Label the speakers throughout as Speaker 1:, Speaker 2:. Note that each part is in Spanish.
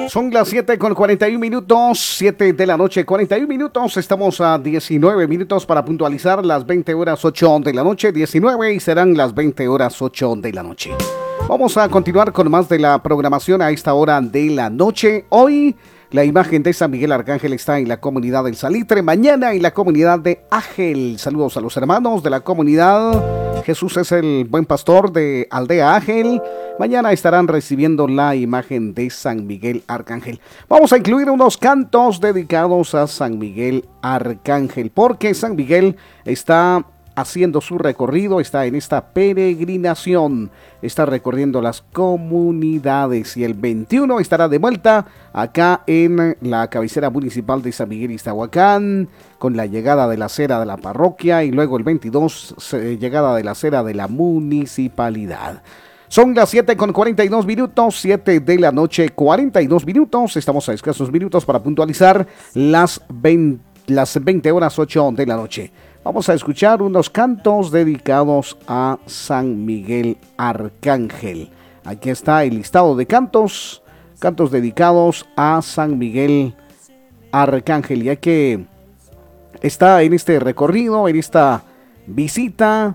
Speaker 1: Son las 7:41, 7 de la noche, 41 minutos. Estamos a 19 minutos para puntualizar las 20 horas 8 de la noche, 19 y serán las 20 horas 8 de la noche. Vamos a continuar con más de la programación a esta hora de la noche. Hoy la imagen de San Miguel Arcángel está en la comunidad del Salitre, mañana en la comunidad de Ágel. Saludos a los hermanos de la comunidad. Jesús es el buen pastor de Aldea Ágel. Mañana estarán recibiendo la imagen de San Miguel Arcángel. Vamos a incluir unos cantos dedicados a San Miguel Arcángel, porque San Miguel está haciendo su recorrido, está en esta peregrinación, está recorriendo las comunidades y el 21 estará de vuelta acá en la cabecera municipal de San Miguel Iztahuacán, con la llegada de la cera de la parroquia y luego el 22 llegada de la cera de la municipalidad. Son las 7:42 minutos, 7 de la noche, 42 minutos. Estamos a escasos minutos para puntualizar las 20 horas 8 de la noche. Vamos a escuchar unos cantos dedicados a San Miguel Arcángel. Aquí está el listado de cantos dedicados a San Miguel Arcángel, ya que está en este recorrido, en esta visita.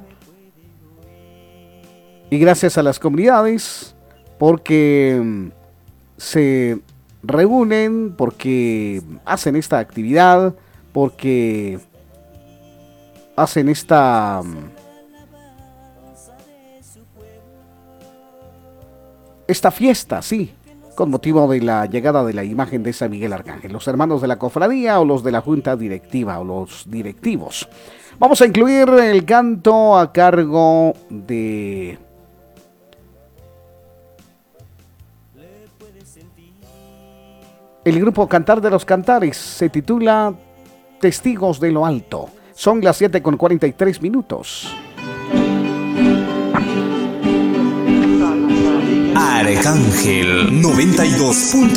Speaker 1: Y gracias a las comunidades, porque se reúnen, porque hacen esta actividad, porque hacen esta fiesta, sí, con motivo de la llegada de la imagen de San Miguel Arcángel. Los hermanos de la cofradía o los de la junta directiva o los directivos. Vamos a incluir el canto a cargo de el grupo Cantar de los Cantares. Se titula Testigos de lo Alto. Son las 7:43 minutos.
Speaker 2: Arcángel 92.